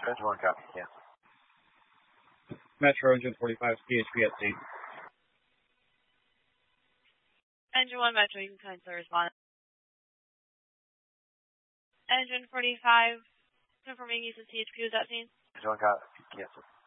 Engine 1 copy, cancel. Metro Engine 45, CHP at sea. Engine 1 Metro, you can cancel response. Engine 45, confirming use of CHP was at scene. Engine 1 copy, cancel.